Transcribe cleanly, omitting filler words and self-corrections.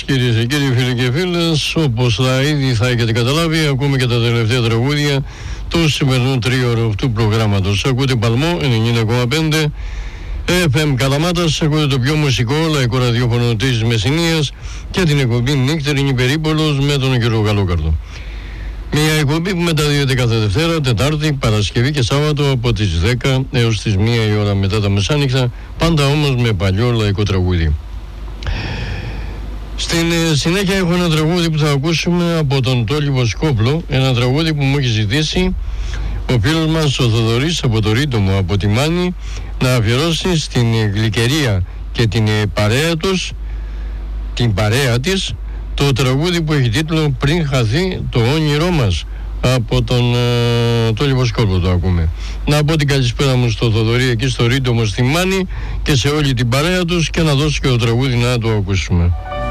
σας κυρίες και κύριοι, φίλοι και φίλες. Όπως ήδη θα έχετε καταλάβει, ακούμε και τα τελευταία τραγούδια του σημερινού τρίωρου του προγράμματος. Ακούτε Παλμό 90,5 FM Καλαμάτας, ακούτε το πιο μουσικό λαϊκό ραδιόφωνο της Μεσσηνίας και την εκπομπή Νύχτερινη Περίπολος με τον κύριο Γαλόκαρδο. Μια εκπομπή που μεταδίδεται κάθε Δευτέρα, Τετάρτη, Παρασκευή και Σάββατο από τις 10 έως τις 1 η ώρα μετά τα μεσάνυχτα, πάντα όμως με παλιό λαϊκό τραγούδι. Στην συνέχεια έχω ένα τραγούδι που θα ακούσουμε από τον Τόλι Βοσκόπλο, ένα τραγούδι που μου έχει ζητήσει ο φίλος μας ο Θοδωρής από το Ρήτομο, από τη Μάνη, να αφιερώσει στην Γλυκερία και την παρέα τους, την παρέα της, το τραγούδι που έχει τίτλο «Πριν χαθεί το όνειρό μας», από τον Τόλι Βοσκόπλο το ακούμε. Να πω την καλησπέρα μου στο Θοδωρή εκεί στο Ρήτομο στη Μάνη και σε όλη την παρέα τους και να δώσω και το τραγούδι να το ακούσουμε.